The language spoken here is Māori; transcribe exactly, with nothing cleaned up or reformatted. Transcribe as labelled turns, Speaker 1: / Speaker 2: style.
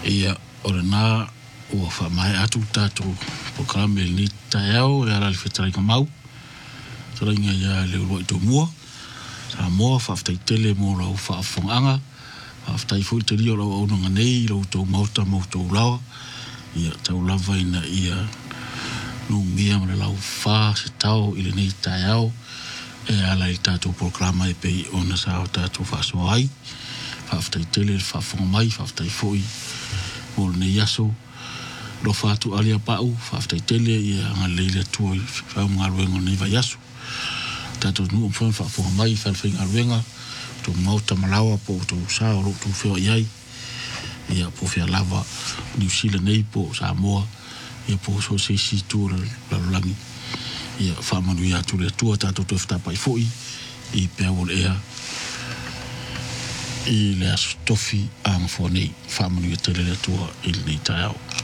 Speaker 1: ia ora na o fa mai atu tatu programa ni taiao ya la fetrai kamau tara inga ya le ro to mo sa mo fa ftai tele mo ro fa fonganga fa ftai fu te rio ro no nei ro to mauta mo to la ia tau lava ina ia no mia mo la fa se tau ile nei taiao e ala i tatu programa e pe ona sa tatu fa so ai fa ftai tele fa fongmai fa ftai foi mo ne yaso lo fatu alia pau fa ftai tele ia nga leile tu fa ngalwengo ni va yaso tato nu fa fa fongmai fa fa ngalwenga to mauta malawa po to sa ro to fe ai ia po fe lava New Zealand nei po Samoa ia po so se si tu la langi ia fa manu ia tu le tu tato to sta pai foi i pe o ea i le astofi ang fo nei fa manu ia tele le tu il nei tao